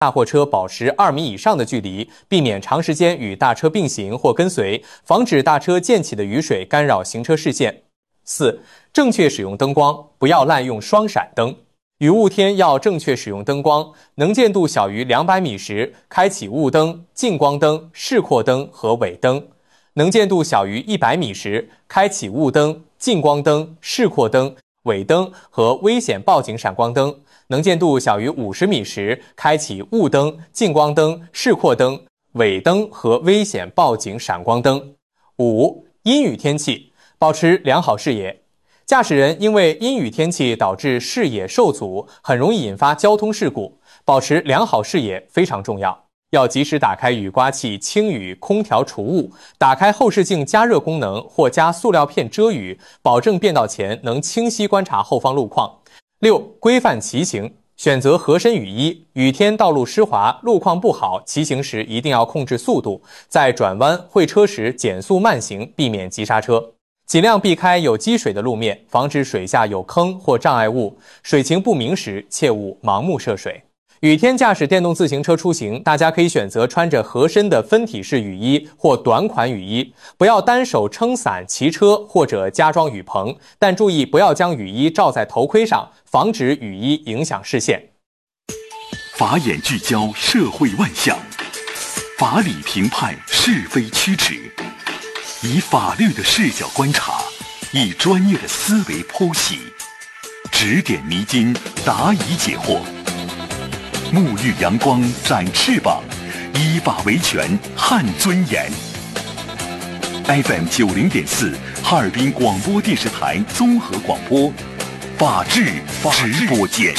大货车保持2米以上的距离，避免长时间与大车并行或跟随，防止大车溅起的雨水干扰行车视线。4. 正确使用灯光，不要滥用双闪灯。雨雾天要正确使用灯光，能见度小于200米时，开启雾灯、近光灯、示廓灯和尾灯；能见度小于100米时，开启雾灯、近光灯、示廓灯、尾灯和危险报警闪光灯；能见度小于50米时，开启雾灯、近光灯、示廓灯、尾灯和危险报警闪光灯。5. 阴雨天气，保持良好视野。驾驶人因为阴雨天气导致视野受阻，很容易引发交通事故，保持良好视野非常重要。要及时打开雨刮器清雨空调除雾，打开后视镜加热功能或加塑料片遮雨，保证变道前能清晰观察后方路况。6. 规范骑行，选择合身雨衣。雨天道路湿滑，路况不好，骑行时一定要控制速度，在转弯会车时减速慢行，避免急刹车。尽量避开有积水的路面，防止水下有坑或障碍物。水情不明时，切勿盲目涉水。雨天驾驶电动自行车出行，大家可以选择穿着合身的分体式雨衣或短款雨衣，不要单手撑伞骑车或者加装雨棚，但注意不要将雨衣罩在头盔上，防止雨衣影响视线。 法眼聚焦社会万象，法理评判是非曲直，以法律的视角观察，以专业的思维剖析，指点迷津，答疑解惑，沐浴阳光，展翅膀，依法维权，撼尊严。FM 90.4，哈尔滨广播电视台综合广播，法治直播间。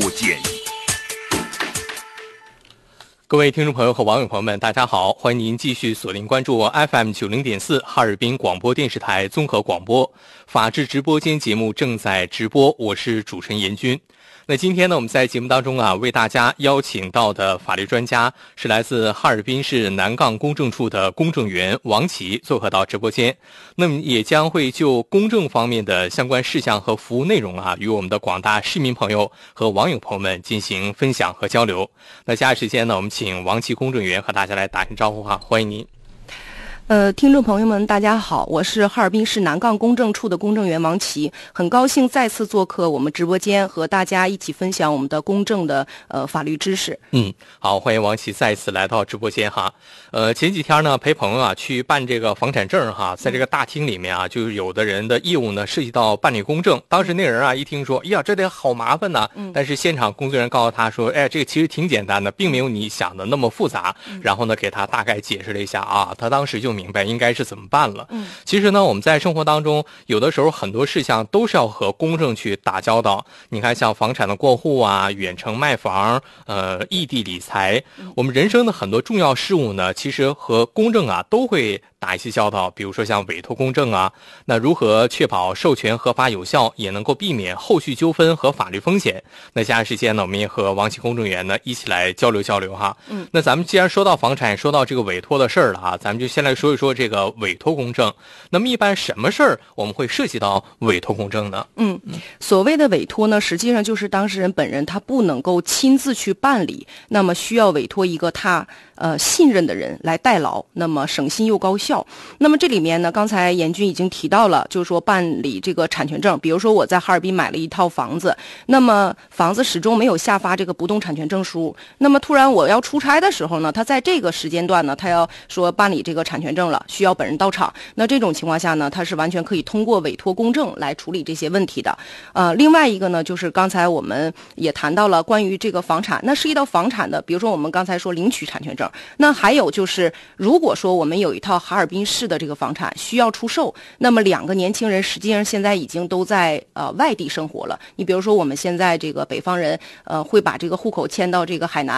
各位听众朋友和网友朋友们，大家好，欢迎您继续锁定关注 FM 90.4哈尔滨广播电视台综合广播法治直播间节目正在直播，我是主持人严军。那今天呢，我们在节目当中为大家邀请到的法律专家是来自哈尔滨市南杠公证处的公证员王琦做客到直播间，那么也将会就公证方面的相关事项和服务内容与我们的广大市民朋友和网友朋友们进行分享和交流。那接下来时间呢，我们请王琦公证员和大家来打声招呼欢迎您。 听众朋友们，大家好，我是哈尔滨市南杠公证处的公证员王琦，很高兴再次做客我们直播间，和大家一起分享我们的公证的法律知识。 好，欢迎王琦再次来到直播间前几天呢，陪朋友去办这个房产证在这个大厅里面就是有的人的业务呢涉及到办理公证，当时那人一听说，哎呀，这得好麻烦呐，但是现场工作人员告诉他说，哎，这个其实挺简单的，并没有你想的那么复杂，然后呢给他大概解释了一下他当时就明白应该是怎么办了。其实呢，我们在生活当中有的时候很多事项都是要和公证去打交道。你看，像房产的过户远程卖房，异地理财，我们人生的很多重要事务呢，其实和公证都会打一些交道。比如说像委托公证那如何确保授权合法有效，也能够避免后续纠纷和法律风险。那下时间呢，我们也和王琦公证员呢一起来交流交流那咱们既然说到房产，说到这个委托的事儿了咱们就先来说一说这个委托公证。那么一般什么事儿我们会涉及到委托公证呢？ 所谓的委托呢，实际上就是当事人本人他不能够亲自去办理，那么需要委托一个他信任的人来代劳，那么省心又高效。那么这里面呢，刚才严军已经提到了，就是说办理这个产权证，比如说我在哈尔滨买了一套房子，那么房子始终没有下发这个不动产权证书，那么突然我要出差的时候呢，他在这个时间段呢，他要说办理这个产权证了，需要本人到场。那这种情况下呢，他是完全可以通过委托公证来处理这些问题的。另外一个呢，就是刚才我们也谈到了关于这个房产，那涉及到房产的，比如说我们刚才说领取产权证，那还有就是如果说我们有一套哈尔滨市的这个房产需要出售，那么2个年轻人实际上现在已经都在外地生活了。你比如说我们现在这个北方人会把这个户口迁到这个海南，